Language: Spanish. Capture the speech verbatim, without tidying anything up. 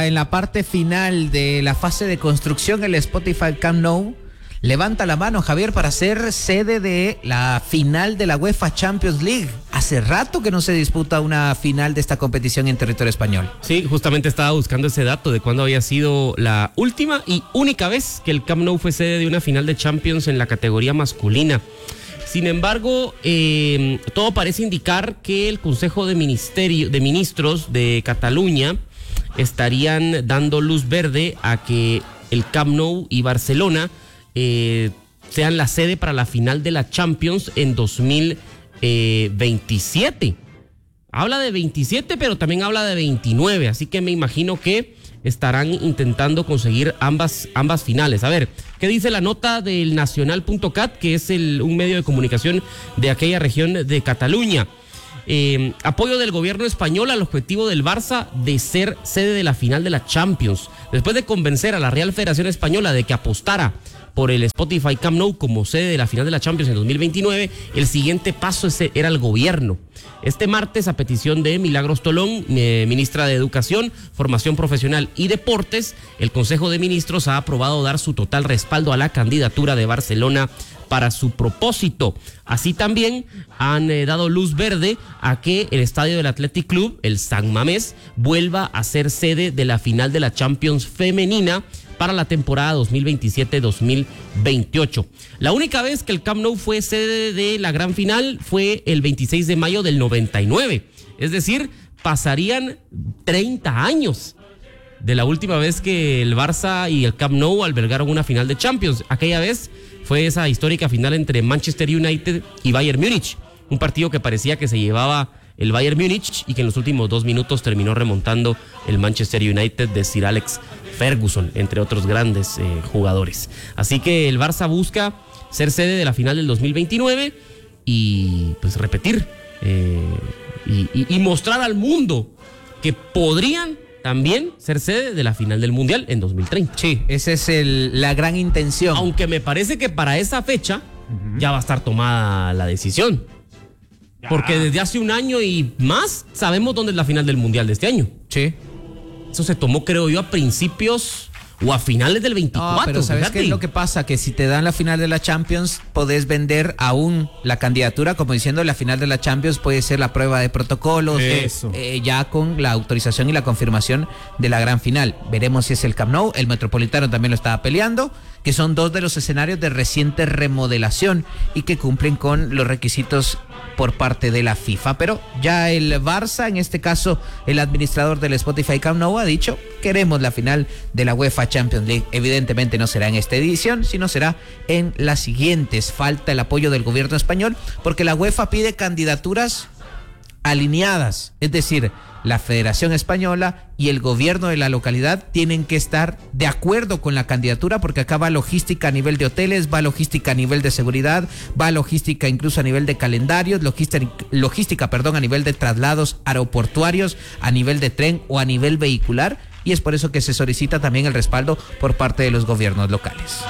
En la parte final de la fase de construcción, el Spotify Camp Nou levanta la mano, Javier, para ser sede de la final de la UEFA Champions League. Hace rato que no se disputa una final de esta competición en territorio español. Sí, justamente estaba buscando ese dato de cuándo había sido la última y única vez que el Camp Nou fue sede de una final de Champions en la categoría masculina. Sin embargo, eh, todo parece indicar que el Consejo de, Ministerio, de Ministros de Cataluña estarían dando luz verde a que el Camp Nou y Barcelona eh, sean la sede para la final de la Champions en dos mil veintisiete. Habla de veintisiete, pero también habla de veintinueve, así que me imagino que estarán intentando conseguir ambas, ambas finales. A ver, ¿qué dice la nota del nacional punto cat, que es el, un medio de comunicación de aquella región de Cataluña? Eh, apoyo del gobierno español al objetivo del Barça de ser sede de la final de la Champions. Después de convencer a la Real Federación Española de que apostara por el Spotify Camp Nou como sede de la final de la Champions en dos mil veintinueve, el siguiente paso era el gobierno. Este martes, a petición de Milagros Tolón, eh, ministra de Educación, Formación Profesional y Deportes, el Consejo de Ministros ha aprobado dar su total respaldo a la candidatura de Barcelona para su propósito. Así también han eh, dado luz verde a que el estadio del Athletic Club, el San Mamés, vuelva a ser sede de la final de la Champions femenina para la temporada dos mil veintisiete dos mil veintiocho. La única vez que el Camp Nou fue sede de la gran final fue el veintiséis de mayo del noventa y nueve. Es decir, pasarían treinta años de la última vez que el Barça y el Camp Nou albergaron una final de Champions. Aquella vez fue esa histórica final entre Manchester United y Bayern Múnich, un partido que parecía que se llevaba el Bayern Múnich y que en los últimos dos minutos terminó remontando el Manchester United de Sir Alex Ferguson, entre otros grandes eh, jugadores. Así que el Barça busca ser sede de la final del dos mil veintinueve y pues repetir eh, y, y, y mostrar al mundo que podrían también ser sede de la final del Mundial en dos mil treinta. Sí, esa es el, la gran intención. Aunque me parece que para esa fecha uh-huh. ya va a estar tomada la decisión. Ya. Porque desde hace un año y más sabemos dónde es la final del Mundial de este año. Sí. Eso se tomó, creo yo, a principios o a finales del veinticuatro. No, pero ¿sabes qué es lo que pasa? Que si te dan la final de la Champions, podés vender aún la candidatura, como diciendo, la final de la Champions puede ser la prueba de protocolos, Eso. Eh, ya con la autorización y la confirmación de la gran final. Veremos si es el Camp Nou, el Metropolitano también lo estaba peleando, que son dos de los escenarios de reciente remodelación y que cumplen con los requisitos por parte de la FIFA. Pero ya el Barça, en este caso el administrador del Spotify Camp Nou, ha dicho: queremos la final de la UEFA Champions League. Evidentemente no será en esta edición, sino será en las siguientes. Falta el apoyo del gobierno español porque la UEFA pide candidaturas alineadas, es decir, la Federación Española y el gobierno de la localidad tienen que estar de acuerdo con la candidatura, porque acá va logística a nivel de hoteles, va logística a nivel de seguridad, va logística incluso a nivel de calendarios, logística, logística, perdón, a nivel de traslados aeroportuarios, a nivel de tren o a nivel vehicular, y es por eso que se solicita también el respaldo por parte de los gobiernos locales.